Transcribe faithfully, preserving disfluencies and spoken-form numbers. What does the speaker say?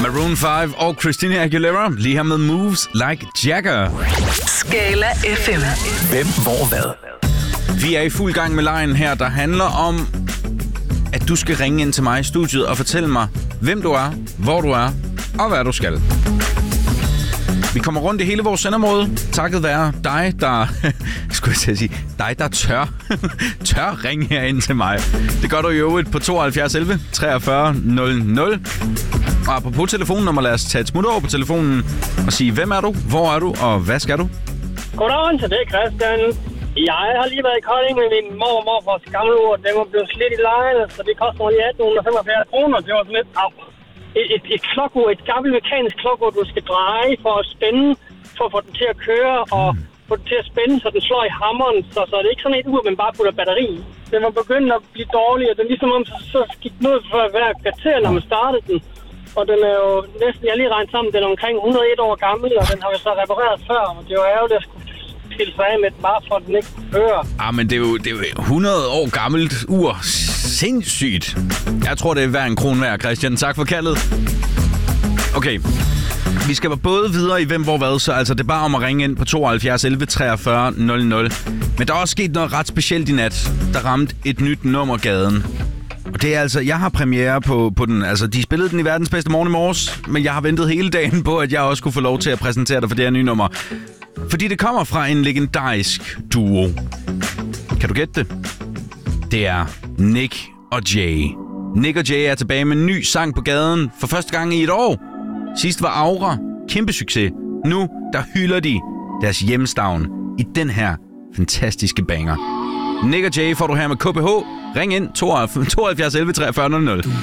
Maroon fem og Christina Aguilera lige her med Moves Like Jagger. Skala F M. Hvem, hvor, hvad? Vi er i fuld gang med lejen her, der handler om, at du skal ringe ind til mig i studiet og fortælle mig, hvem du er, hvor du er og hvad du skal. Vi kommer rundt i hele vores sendområde, takket være dig, der... skulle jeg til at sige, dig, der tør, tør ringe herind til mig. Det gør du i øvrigt på tooghalvfjerds elleve treogfyrre nul nul. Og apropos telefonnummer, lad os tage et smut over på telefonen og sige, hvem er du, hvor er du og hvad skal du? Goddagen til det, Christian. Jeg har lige været i Kolding med min mor og morfars gamle ur. Den var blevet slidt i lejen, så det koster mig lige atten femogfyrre kroner. Det var sådan lidt... Au. Et, et, et klokur, et gammelt mekanisk klokur, du skal dreje for at spænde, for at få den til at køre, og få den til at spænde, så den slår i hammeren, så, så det er ikke sådan et ur, man bare putter batteri i. Den var begyndt at blive dårlig, og den ligesom om, så, så gik den ud for hver kvarter, når man startede den. Og den er jo næsten, jeg lige regnet sammen, den er omkring et hundrede og en år gammel, og den har vi så repareret før, og det var ærgerligt, at jeg skulle pille sig af med den bare, for at den ikke kunne køre. Ah, men det er jo, det er jo hundrede år gammelt ur. Sindssygt. Jeg tror, det er hver en kron værd, Christian. Tak for kaldet. Okay. Vi skal både videre i hvem, hvor, hvad, så altså det er bare om at ringe ind på tooghalvfjerds elleve treogfyrre nul nul. Men der er også sket noget ret specielt i nat, der ramte et nyt nummer gaden. Og det er altså, jeg har premiere på, på den, altså de spillede den i verdens bedste morgen i morges, men jeg har ventet hele dagen på, at jeg også kunne få lov til at præsentere dig for det her nye nummer. Fordi det kommer fra en legendarisk duo. Kan du gætte det? Det er Nick og Jay. Nick og Jay er tilbage med en ny sang på gaden for første gang i et år. Sidst var Aura. Kæmpe succes. Nu, der hylder de deres hjemstavn i den her fantastiske banger. Nick og Jay får du her med K P H. Ring ind tooghalvfjerds elleve treogfyrre nul nul.